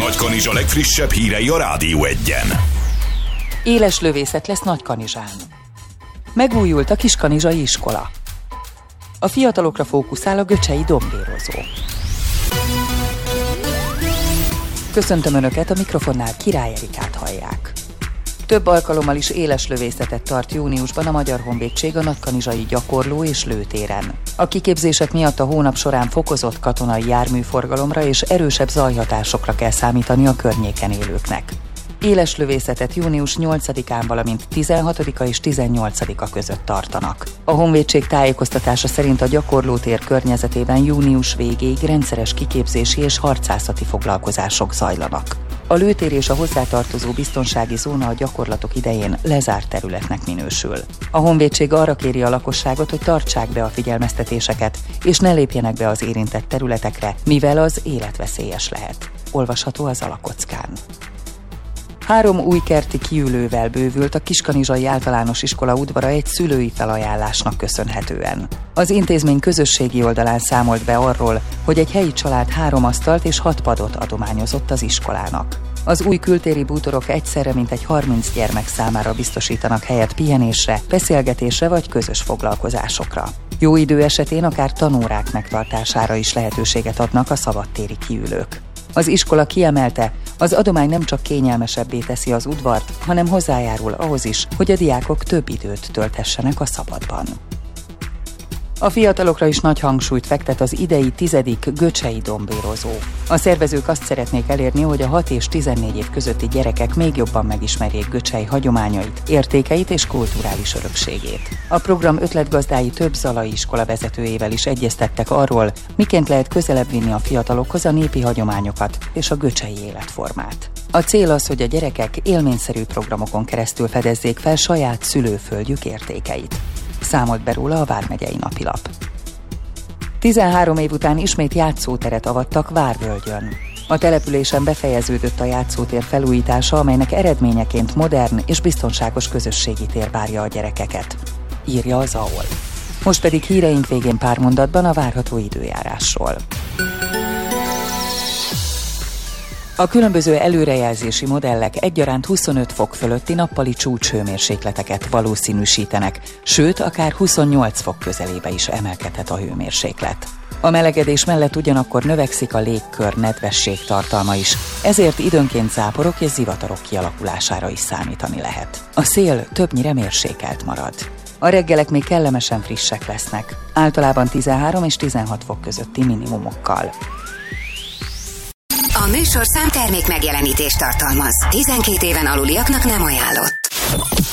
Nagykanizsa legfrissebb hírei a Rádió Egyen. Éles lövészet lesz Nagykanizsán. Megújult a kiskanizsai iskola. A fiatalokra fókuszál a göcsei dombérozó. Köszöntöm Önöket, a mikrofonnál Király Erikát hallják. Több alkalommal is éles lövészetet tart júniusban a Magyar Honvédség a nagykanizsai gyakorló és lőtéren. A kiképzések miatt a hónap során fokozott katonai járműforgalomra és erősebb zajhatásokra kell számítani a környéken élőknek. Éles lövészetet június 8-án, valamint 16-a és 18-a között tartanak. A Honvédség tájékoztatása szerint a gyakorlótér környezetében június végéig rendszeres kiképzési és harcászati foglalkozások zajlanak. A lőtér és a hozzátartozó biztonsági zóna a gyakorlatok idején lezárt területnek minősül. A Honvédség arra kéri a lakosságot, hogy tartsák be a figyelmeztetéseket, és ne lépjenek be az érintett területekre, mivel az életveszélyes lehet. Olvasható az alakockán. 3 új kerti kiülővel bővült a Kiskanizsai Általános Iskola udvara egy szülői felajánlásnak köszönhetően. Az intézmény közösségi oldalán számolt be arról, hogy egy helyi család 3 asztalt és 6 padot adományozott az iskolának. Az új kültéri bútorok egyszerre mintegy 30 gyermek számára biztosítanak helyet pihenésre, beszélgetésre vagy közös foglalkozásokra. Jó idő esetén akár tanórák megtartására is lehetőséget adnak a szabadtéri kiülők. Az iskola kiemelte, az adomány nem csak kényelmesebbé teszi az udvart, hanem hozzájárul ahhoz is, hogy a diákok több időt tölthessenek a szabadban. A fiatalokra is nagy hangsúlyt fektet az idei 10. göcsei dombérozó. A szervezők azt szeretnék elérni, hogy a 6 és 14 év közötti gyerekek még jobban megismerjék Göcsei hagyományait, értékeit és kulturális örökségét. A program ötletgazdái több zalai iskola vezetőjével is egyeztettek arról, miként lehet közelebb vinni a fiatalokhoz a népi hagyományokat és a göcsei életformát. A cél az, hogy a gyerekek élményszerű programokon keresztül fedezzék fel saját szülőföldjük értékeit. Számolt be róla a Vármegyei Napilap. 13 év után ismét játszóteret avattak Várvölgyön. A településen befejeződött a játszótér felújítása, amelynek eredményeként modern és biztonságos közösségi tér várja a gyerekeket, írja az AOL. Most pedig híreink végén pár mondatban a várható időjárásról. A különböző előrejelzési modellek egyaránt 25 fok fölötti nappali csúcshőmérsékleteket valószínűsítenek, sőt, akár 28 fok közelébe is emelkedhet a hőmérséklet. A melegedés mellett ugyanakkor növekszik a légkör nedvesség tartalma is, ezért időnként záporok és zivatarok kialakulására is számítani lehet. A szél többnyire mérsékelt marad. A reggelek még kellemesen frissek lesznek, általában 13 és 16 fok közötti minimumokkal. A műsorszám termék megjelenítést tartalmaz. 12 éven aluliaknak nem ajánlott.